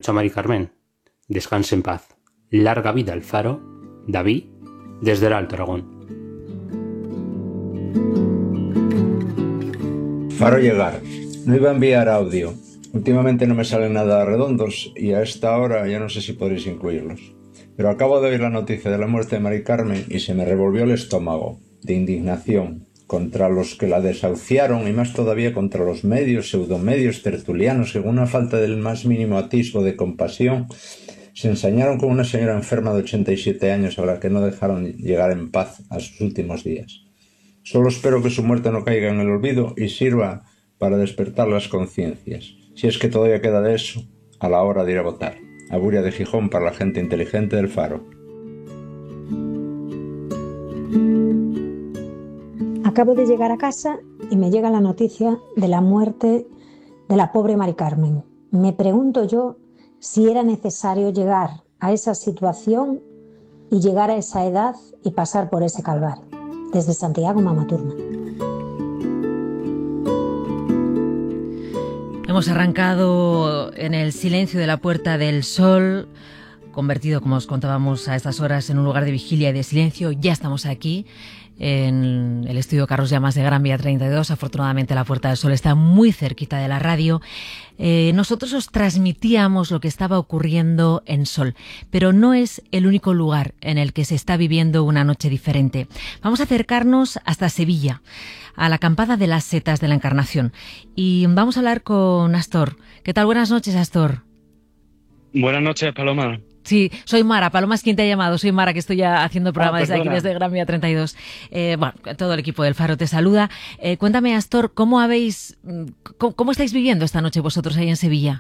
dicho a Mari Carmen, descanse en paz. Larga vida al Faro. David, desde el Alto Aragón. Faro llegar. No iba a enviar audio. Últimamente no me salen nada redondos y a esta hora ya no sé si podréis incluirlos. Pero acabo de oír la noticia de la muerte de Mari Carmen y se me revolvió el estómago de indignación contra los que la desahuciaron y más todavía contra los medios, pseudomedios tertulianos que con una falta del más mínimo atisbo de compasión se ensañaron con una señora enferma de 87 años a la que no dejaron llegar en paz a sus últimos días. Solo espero que su muerte no caiga en el olvido y sirva para despertar las conciencias, si es que todavía queda de eso, a la hora de ir a votar. Aburia de Gijón para la gente inteligente del Faro. Acabo de llegar a casa y me llega la noticia de la muerte de la pobre Mari Carmen. Me pregunto yo si era necesario llegar a esa situación y llegar a esa edad y pasar por ese calvario. Desde Santiago, Mama Turma. Hemos arrancado en el silencio de la Puerta del Sol, convertido, como os contábamos, a estas horas en un lugar de vigilia y de silencio. Ya estamos aquí en el estudio Carlos Llamas de Gran Vía 32. Afortunadamente la Puerta del Sol está muy cerquita de la radio. Nosotros os transmitíamos lo que estaba ocurriendo en Sol, pero no es el único lugar en el que se está viviendo una noche diferente. Vamos a acercarnos hasta Sevilla, a la acampada de las Setas de la Encarnación, y vamos a hablar con Astor. ¿Qué tal? Buenas noches, Astor. Buenas noches, Paloma. Sí, soy Mara. Paloma es quien te ha llamado. Soy Mara, que estoy ya haciendo programa desde aquí, desde Gran Vía 32. Bueno, todo el equipo del Faro te saluda. Cuéntame, Astor, ¿cómo estáis viviendo esta noche vosotros ahí en Sevilla?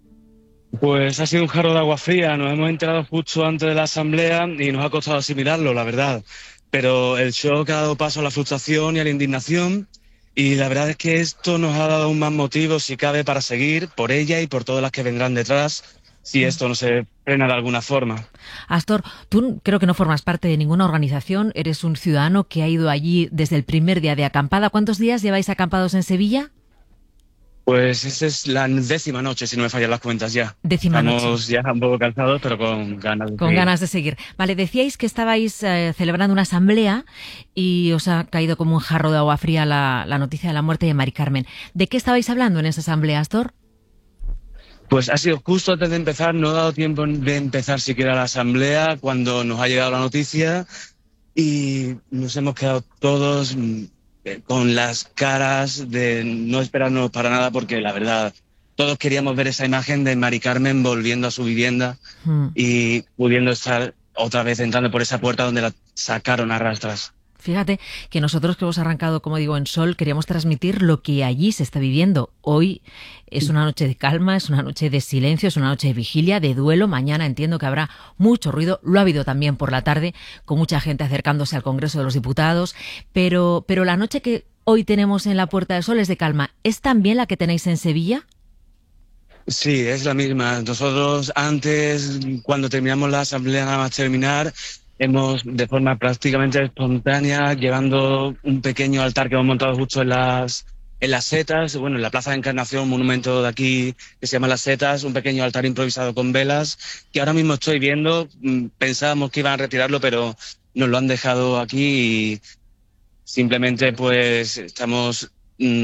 Pues ha sido un jarro de agua fría. Nos hemos enterado justo antes de la asamblea y nos ha costado asimilarlo, la verdad. Pero el shock ha dado paso a la frustración y a la indignación. Y la verdad es que esto nos ha dado aún más motivos, si cabe, para seguir por ella y por todas las que vendrán detrás, si esto no se frena de alguna forma. Astor, tú creo que no formas parte de ninguna organización, eres un ciudadano que ha ido allí desde el primer día de acampada. ¿Cuántos días lleváis acampados en Sevilla? Pues esa es la 10ª noche, si no me fallan las cuentas ya. Estamos noche. ya un poco cansados, pero con ganas de seguir. Con ganas de seguir. Vale, decíais que estabais celebrando una asamblea y os ha caído como un jarro de agua fría la noticia de la muerte de Mari Carmen. ¿De qué estabais hablando en esa asamblea, Astor? Pues ha sido justo antes de empezar, no ha dado tiempo de empezar siquiera la asamblea cuando nos ha llegado la noticia y nos hemos quedado todos con las caras de no esperarnos para nada, porque la verdad todos queríamos ver esa imagen de Mari Carmen volviendo a su vivienda y pudiendo estar otra vez entrando por esa puerta donde la sacaron a rastras. Fíjate que nosotros que hemos arrancado, como digo, en Sol, queríamos transmitir lo que allí se está viviendo. Hoy es una noche de calma, es una noche de silencio, es una noche de vigilia, de duelo. Mañana entiendo que habrá mucho ruido. Lo ha habido también por la tarde, con mucha gente acercándose al Congreso de los Diputados. Pero la noche que hoy tenemos en la Puerta del Sol es de calma. ¿Es también la que tenéis en Sevilla? Sí, es la misma. Nosotros antes, cuando terminamos la asamblea, nada más terminar, hemos, de forma prácticamente espontánea, llevando un pequeño altar que hemos montado justo en las Setas, bueno, en la Plaza de Encarnación, un monumento de aquí que se llama Las Setas, un pequeño altar improvisado con velas, que ahora mismo estoy viendo. Pensábamos que iban a retirarlo, pero nos lo han dejado aquí y simplemente pues estamos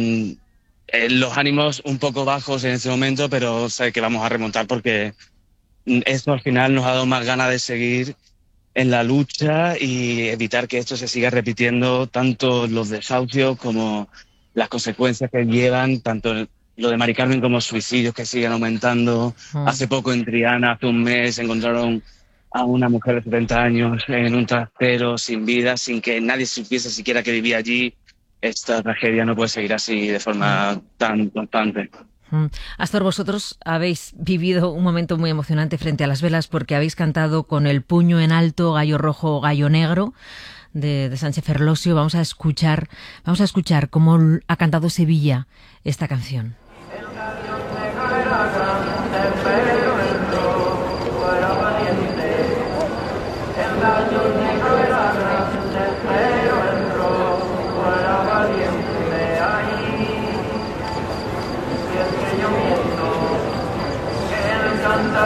los ánimos un poco bajos en este momento, pero sé que vamos a remontar porque esto al final nos ha dado más ganas de seguir en la lucha y evitar que esto se siga repitiendo, tanto los desahucios como las consecuencias que llevan, tanto lo de Mari Carmen como suicidios que siguen aumentando. Hace poco en Triana, hace un mes, encontraron a una mujer de 70 años en un trastero sin vida, sin que nadie supiese siquiera que vivía allí. Esta tragedia no puede seguir así de forma tan constante. Astor, vosotros habéis vivido un momento muy emocionante frente a las velas porque habéis cantado con el puño en alto Gallo Rojo, Gallo Negro de Sánchez Ferlosio. Vamos a escuchar cómo ha cantado Sevilla esta canción.